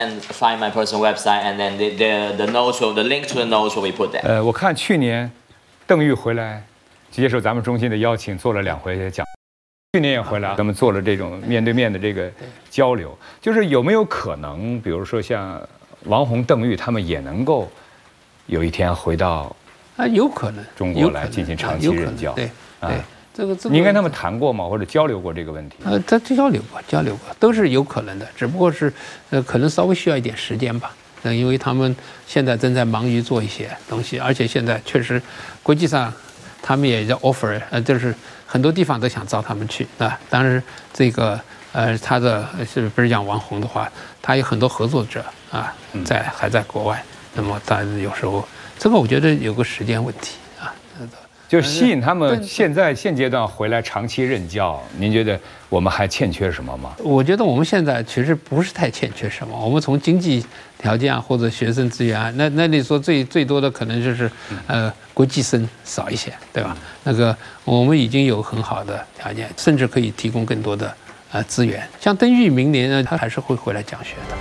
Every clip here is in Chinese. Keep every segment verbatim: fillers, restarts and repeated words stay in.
And find my personal website, and then the the, the notes will the link to the notes will be put there. 呃，我看去年邓玉回来接受咱们中心的邀请，做了两回讲。去年也回来，咱们做了这种面对面的这个交流，就是有没有可能，比如说像王洪、邓玉他们也能够有一天回到啊，有可能中国来进行长期任教？ 对对。这个这个， 您跟他们谈过吗？或者交流过这个问题？ 呃，他交流过，交流过，都是有可能的，只不过是，呃，可能稍微需要一点时间吧。呃，因为他们现在正在忙于做一些东西，而且现在确实，国际上，他们也在 offer， 呃，就是很多地方都想招他们去啊。当然，这个呃，他的是不是讲王洪的话，他有很多合作者啊，在还在国外。那么，但有时候这个我觉得有个时间问题啊。 就吸引他们现在现阶段回来长期任教，您觉得我们还欠缺什么吗？ 我觉得我们现在其实不是太欠缺什么。我们从经济条件啊，或者学生资源啊，那那你说最最多的可能就是呃国际生少一些，对吧？那个我们已经有很好的条件，甚至可以提供更多的呃资源。像邓玉明年呢，他还是会回来讲学的。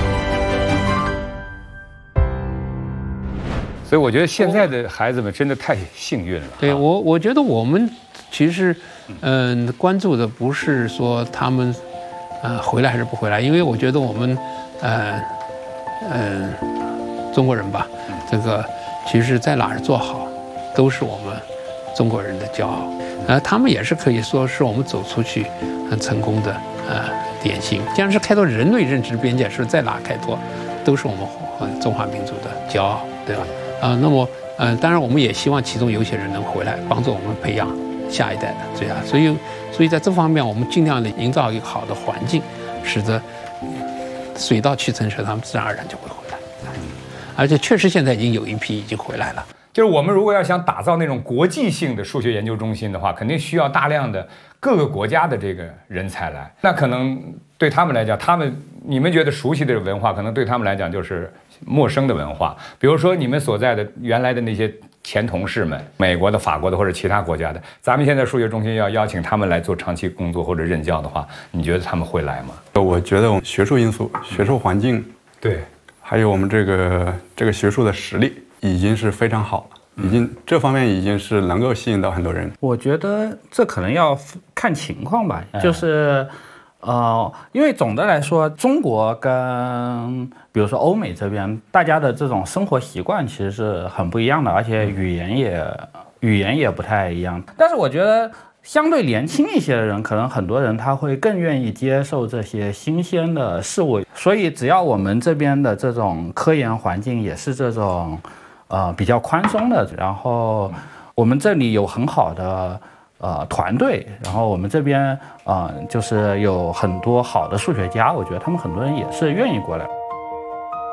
所以我觉得现在的孩子们真的太幸运了。 对我，我觉得我们其实，嗯、呃，关注的不是说他们，呃，回来还是不回来，因为我觉得我们，呃，嗯、呃，中国人吧，这个其实在哪儿做好，都是我们中国人的骄傲。呃，他们也是可以说是我们走出去很成功的呃典型。既然是开拓人类认知边界，是在哪开拓，都是我们中华民族的骄傲，对吧？啊、呃，那么，呃，当然我们也希望其中有些人能回来帮助我们培养下一代的这样，所以，所以在这方面我们尽量的营造一个好的环境，使得水到渠成时，他们自然而然就会回来。而且确实现在已经有一批已经回来了。 就是我们如果要想打造那种国际性的数学研究中心的话，肯定需要大量的各个国家的这个人才来。那可能对他们来讲，他们你们觉得熟悉的文化，可能对他们来讲就是陌生的文化。比如说你们所在的原来的那些前同事们，美国的、法国的或者其他国家的，咱们现在数学中心要邀请他们来做长期工作或者任教的话，你觉得他们会来吗？ 我觉得我们学术因素、学术环境， 对， 还有我们这个这个学术的实力，已经是非常好了，已经这方面已经是能够吸引到很多人。 我觉得这可能要看情况吧，就是。呃，因为总的来说，中国跟比如说欧美这边，大家的这种生活习惯其实是很不一样的，而且语言也语言也不太一样。但是我觉得，相对年轻一些的人，可能很多人他会更愿意接受这些新鲜的事物。所以，只要我们这边的这种科研环境也是这种呃比较宽松的，然后我们这里有很好的。呃，团队，然后我们这边呃，就是有很多好的数学家，我觉得他们很多人也是愿意过来。